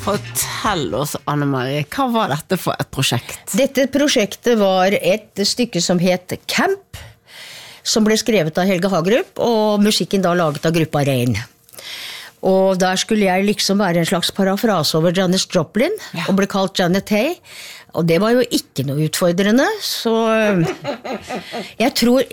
Fortell oss, Anne-Marie, hva var dette for et prosjekt? Dette prosjektet var et stykke som het Camp, som ble skrevet av Helge Hagerup, og musikken da laget av gruppa Rain. Og der skulle jeg liksom være en slags parafrase over Janis Joplin, og ble kalt Janet Hay. Og det var jo ikke noe utfordrende, så jeg tror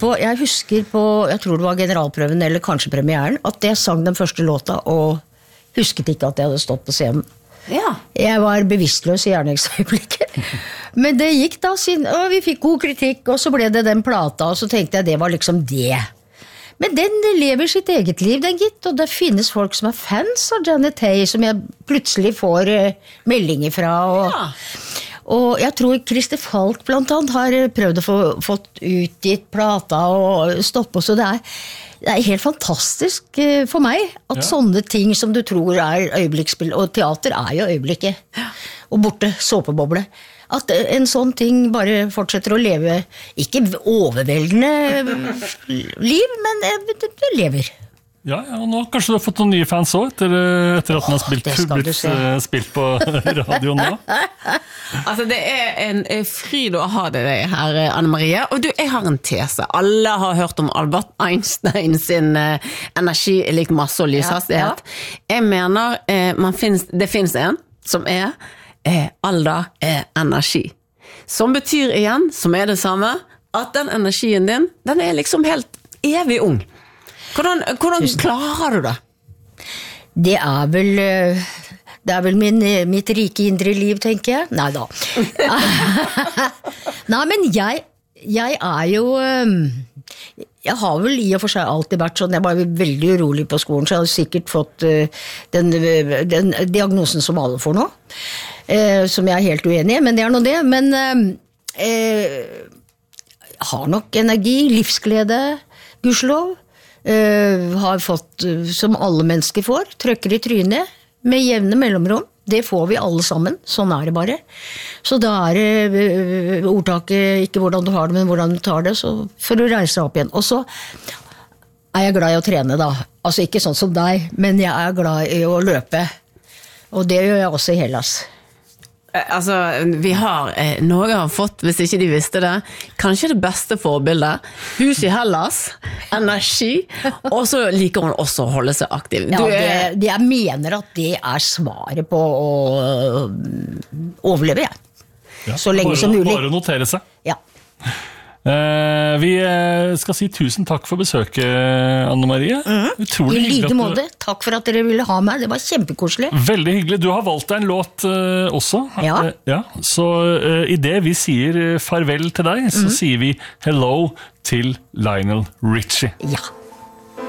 det var generalprøven, eller kanskje premieren, at jeg sang den første låta, og husket ikke at jeg hadde stått på scenen. Ja. Jeg var bevisstløs i gjerningsøyeblikket. Men det gikk da, og vi fikk god kritikk, og så ble det den plata, og så tenkte jeg det var liksom det. Men den lever sitt eget liv, den gitt, og det finnes folk som er fans av Janet Hay, som jeg plutselig får meldinger fra, og jeg tror Christer Falk blant annet har prøvd å få utgitt plata og stoppe, så det er helt fantastisk for meg at sånne ting som du tror er øyeblikksspill, og teater er jo øyeblikket, og borte, såpeboble, at en sånn ting bare fortsetter å leve, ikke overveldende liv, men det lever. Ja, og nå kanskje du har fått noen nye fans også, etter at den har blitt spilt på radioen nå. Altså, det er en fryd å ha det her, Anne-Marie. Og jeg har en tese. Alle har hørt om Albert Einstein sin energi lik masse og lyshastighet. Jeg mener, det finnes en som er alder energi. Som betyr igjen, som er det samme, at den energien din, den er liksom helt evig ung. Hvordan klarer du det? Det er vel mitt rike indre liv, tenker jeg. Neida. Nei, men jeg er jo jeg har vel i og for seg alltid vært sånn, jeg var veldig urolig på skolen, så jeg har sikkert fått den diagnosen som alle får nå, som jeg er helt uenig i, men det er nå det. Men har nok energi, livsglede, gudskjelov, har fått, som alle mennesker får, trøkker i trynet med jevne mellomrom. Det får vi alle sammen, sånn er det bare. Så da er det ordtaket ikke hvordan du har det, men hvordan du tar det, så for å reise opp igjen. Og så er jeg glad i å trene da, altså ikke sånn som deg, men jeg er glad i å løpe, og det gjør jeg også i Hellas. Altså, Norge har fått, hvis ikke de visste det, kanskje det beste forbildet. Hus i Hellas, energi, og så liker hun også å holde seg aktiv. Jeg mener at det er svaret på å overleve, så lenge som mulig. Bare notere seg. Ja. Vi skal si tusen takk for besøket, Anne-Marie. I like måte. Takk for at dere ville ha meg. Det var kjempekoselig. Veldig hyggelig. Du har valgt deg en låt også. Ja. Så i det vi sier farvel til deg, så sier vi hello til Lionel Richie. Ja.